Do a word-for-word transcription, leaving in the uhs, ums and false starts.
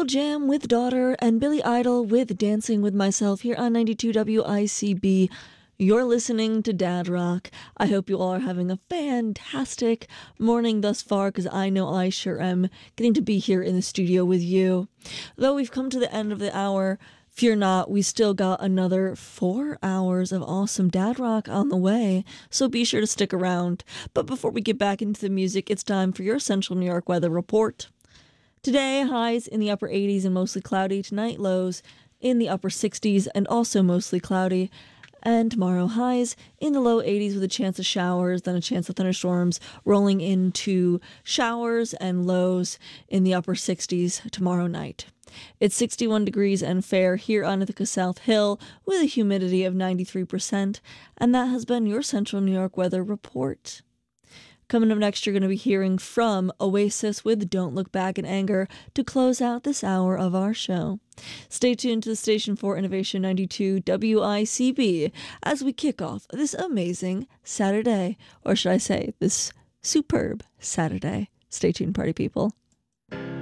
Pearl Jam with Daughter and Billy Idol with Dancing with Myself here on ninety-two W I C B. You're listening to Dad Rock. I hope you all are having a fantastic morning thus far, because I know I sure am, getting to be here in the studio with you. Though we've come to the end of the hour, fear not, we still got another four hours of awesome Dad Rock on the way, so be sure to stick around. But before we get back into the music, it's time for your Central New York weather report. Today, highs in the upper eighties and mostly cloudy. Tonight, lows in the upper sixties and also mostly cloudy. And tomorrow, highs in the low eighties with a chance of showers, then a chance of thunderstorms, rolling into showers and lows in the upper sixties tomorrow night. It's sixty-one degrees and fair here on Ithaca South Hill with a humidity of ninety-three percent. And that has been your Central New York weather report. Coming up next, you're going to be hearing from Oasis with Don't Look Back in Anger to close out this hour of our show. Stay tuned to the station for Innovation ninety-two W I C B as we kick off this amazing Saturday, or should I say this superb Saturday. Stay tuned, party people.